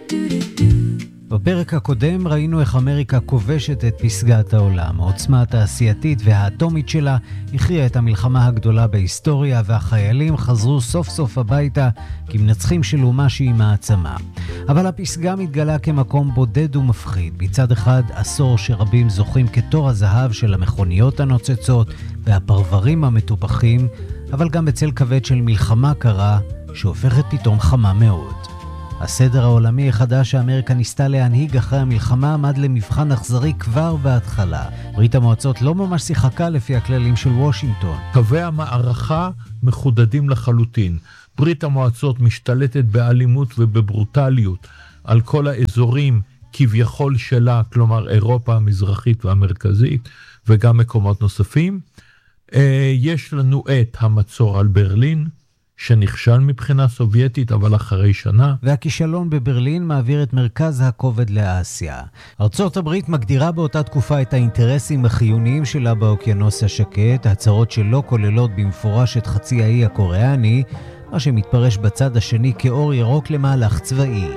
בפרק הקודם ראינו איך אמריקה כובשת את פסגת העולם. העוצמה התעשייתית והאטומית שלה הכריעה את המלחמה הגדולה בהיסטוריה, והחיילים חזרו סוף סוף הביתה כמנצחים של אומה שהיא מעצמה. אבל הפסגה מתגלה כמקום בודד ומפחיד. מצד אחד עשור שרבים זוכים כתור הזהב של המכוניות הנוצצות והפרברים המטופחים, אבל גם בצל כבד של מלחמה קרה שהופכת פתאום חמה מאוד. הסדר העולמי החדש שאמריקה ניסתה להנהיג אחרי המלחמה עמד למבחן אכזרי כבר בהתחלה. ברית המועצות לא ממש שיחקה לפי הכללים של וושינגטון. קווי המערכה מחודדים לחלוטין. ברית המועצות משתלטת באלימות ובברוטליות על כל האזורים כביכול שלה, כלומר אירופה המזרחית והמרכזית וגם מקומות נוספים. יש לנו את המצור על ברלין, שנכשל מבחינה סובייטית, אבל אחרי שנה. והכישלון בברלין מעביר את מרכז הכובד לאסיה. ארצות הברית מגדירה באותה תקופה את האינטרסים החיוניים שלה באוקיינוס השקט, הצהרות שלא כוללות במפורש את חצי האי הקוריאני, מה שמתפרש בצד השני כאור ירוק למהלך צבאי.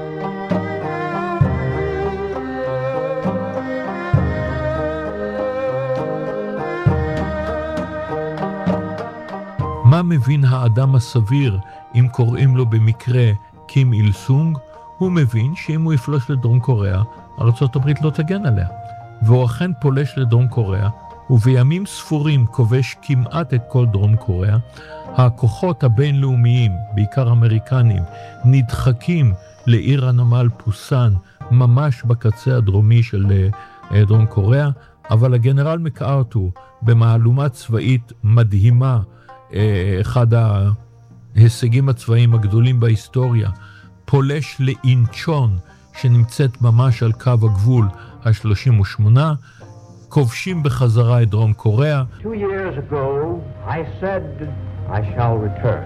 מה מבין האדם הסביר אם קוראים לו במקרה קים איל סונג? הוא מבין שאם הוא יפלוש לדרום קוריאה, ארצות הברית לא תגן עליה. והוא אכן פולש לדרום קוריאה, ובימים ספורים כובש כמעט את כל דרום קוריאה. הכוחות הבינלאומיים, בעיקר אמריקנים, נדחקים לעיר הנמל פוסן, ממש בקצה הדרומי של דרום קוריאה, אבל הגנרל מקארתור, במהלומה צבאית מדהימה, אחד ההישגים הצבאיים הגדולים בהיסטוריה, פולש לאינצ'ון, שנמצאת ממש על קו הגבול ה-38, כובשים בחזרה את דרום קוריאה. 2 years ago, I said I shall return.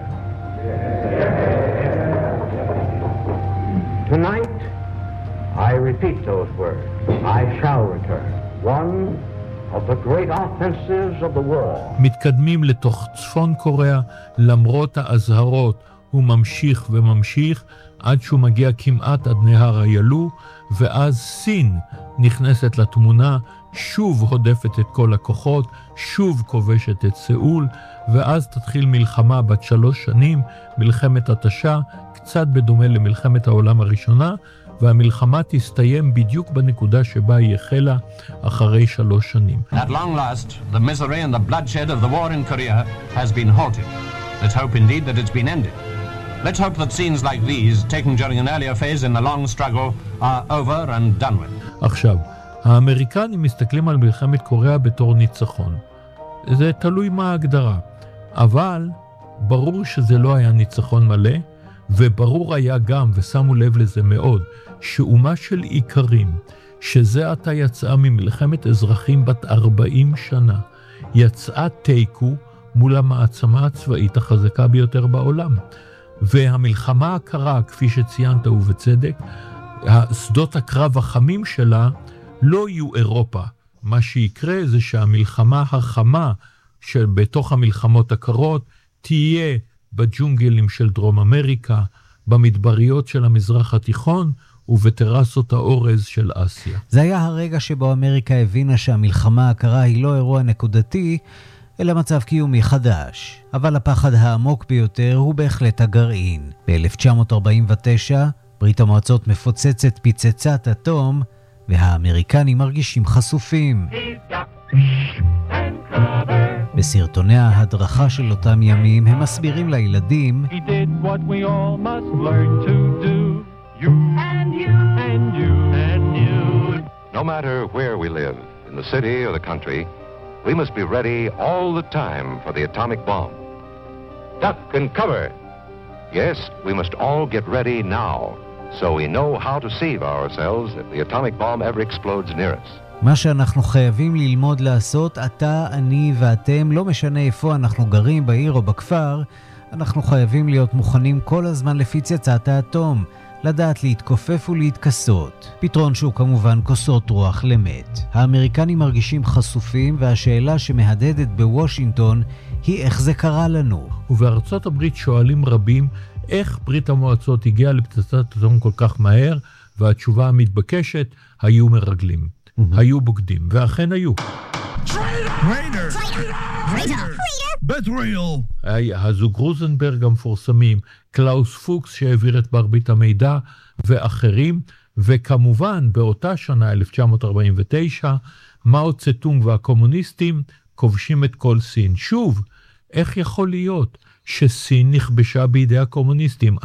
Tonight, I repeat those words. I shall return. One of the great offensives of the war. מתקדמים לתוך צפון קוריאה, למרות האזהרות הוא ממשיך וממשיך, עד שהוא מגיע כמעט עד נהר הילו, ואז סין נכנסת לתמונה, שוב הודפת את כל הכוחות, שוב כובשת את סאול, ואז תתחיל מלחמה בת 3 שנים, מלחמת התשה, קצת בדומה למלחמת העולם הראשונה, והמלחמה תסתיים בדיוק בנקודה שבה היא החלה אחרי 3 שנים. At long last, the misery and the bloodshed of the war in Korea has been halted. Let's hope indeed that it's been ended. Let's hope that scenes like these, taken during an earlier phase in the long struggle, are over and done with. עכשיו, האמריקנים מסתכלים על מלחמת קוריאה בתור ניצחון. זה תלוי מה ההגדרה. אבל ברור שזה לא היה ניצחון מלא, וברור היה גם, ושמו לב לזה מאוד, שאומה של עיקרים, שזה עתה יצאה ממלחמת אזרחים בת 40 שנה, יצאה תיקו מול המעצמה הצבאית החזקה ביותר בעולם. והמלחמה הקרה, כפי שציינת ובצדק, שדות הקרב החמים שלה לא יהיו אירופה. מה שיקרה זה שהמלחמה החמה שבתוך המלחמות הקרות תהיה בג'ונגלים של דרום אמריקה, במדבריות של המזרח התיכון ובטרסות האורז של אסיה. זה היה הרגע שבו אמריקה הבינה שהמלחמה הקרה היא לא אירוע נקודתי, אלא מצב קיומי חדש. אבל הפחד העמוק ביותר הוא בהחלט הגרעין. ב-1949 ברית המועצות מפוצצת פצצת אטום, והאמריקנים מרגישים חשופים. בסרטוני ההדרכה של אותם ימים הם מסבירים לילדים He did what we all must learn to do. You and you and you and you. No matter where we live, in the city or the country, we must be ready all the time for the atomic bomb. Duck and cover. Yes, we must all get ready now, so we know how to save ourselves if the atomic bomb ever explodes near us. מה שאנחנו חייבים ללמוד לעשות, אתה, אני ואתם, לא משנה איפה אנחנו גרים, בעיר או בכפר, אנחנו חייבים להיות מוכנים כל הזמן לפצצת האטום, לדעת להתכופף ולהתכסות. פתרון שהוא כמובן כוסות רוח למת. האמריקנים מרגישים חשופים, והשאלה שמהדהדת בוושינגטון היא איך זה קרה לנו. ובארצות הברית שואלים רבים איך ברית המועצות הגיעה לפצצת אטום כל כך מהר, והתשובה המתבקשת, היו מרגלים, היו בוגדים, ואכן היו. הזוג רוזנברג המפורסמים, קלאוס פוקס שהעביר את מרבית המידע, ואחרים, וכמובן באותה שנה, 1949, מאו צטונג והקומוניסטים כובשים את כל סין. שוב, איך יכול להיות שסין נכבשה בידי הקומוניסטים?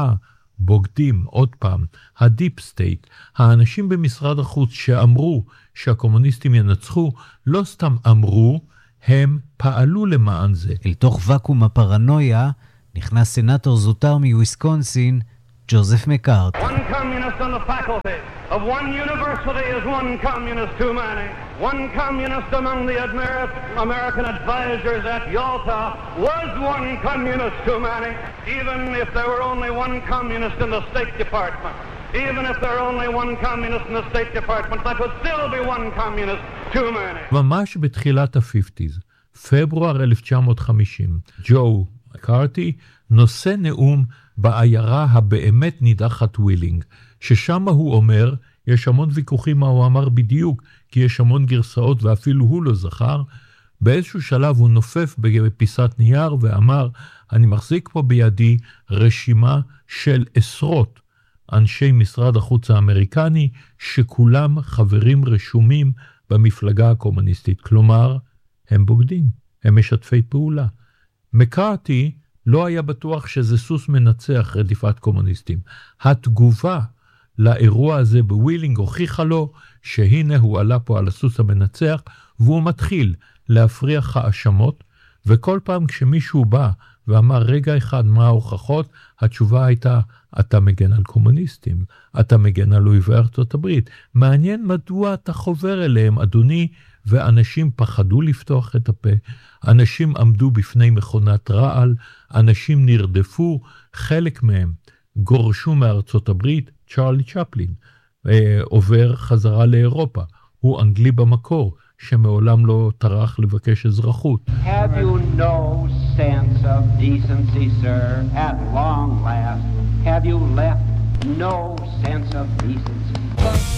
בוגדים, עוד פעם, הדיפ סטייט, האנשים במשרד החוץ שאמרו שהקומוניסטים ינצחו, לא סתם אמרו, הם פעלו למען זה. אל תוך וקום הפרנויה נכנס סנטור זוטר מוויסקונסין, ג'וזף מקארתי. One communist on the faculty of one university is one communist too many. One communist among the American advisors at Yalta was one communist too many. Even if there were only one communist in the State Department, even if there were only one communist in the State Department, that would still be one communist too many. ממש בתחילת ה-50s, פברואר 1950, ג'ו מקארתי נושא נאום בעיירה הבאמת נידחת ווילינג, ששם הוא אומר, יש המון ויכוחים מה הוא אמר בדיוק, כי יש המון גרסאות ואפילו הוא לא זכר, באיזשהו שלב הוא נופף בפיסת נייר ואמר, אני מחזיק פה בידי רשימה של עשרות אנשי משרד החוץ האמריקני, שכולם חברים רשומים במפלגה הקומוניסטית, כלומר, הם בוגדים, הם משתפי פעולה. מקארתי לא היה בטוח שזה סוס מנצח רדיפת קומוניסטים. התגובה לאירוע הזה בווילינג הוכיחה לו שהנה הוא עלה פה על הסוס המנצח, והוא מתחיל להפריח האשמות, וכל פעם כשמישהו בא ואמר רגע אחד מה ההוכחות, התשובה הייתה, אתה מגן על קומוניסטים, אתה מגן על אויבי ארצות הברית, מעניין מדוע אתה חובר אליהם אדוני, ואנשים פחדו לפתוח את הפה, אנשים עמדו בפני מכונת רעל, אנשים נרדפו, חלק מהם גורשו מארצות הברית, צ'רלי צ'פלין עובר חזרה לאירופה, הוא אנגלי במקור, שמעולם לא טרח לבקש אזרחות. Have you no sense of decency, sir, at long last? Have you left no sense of decency?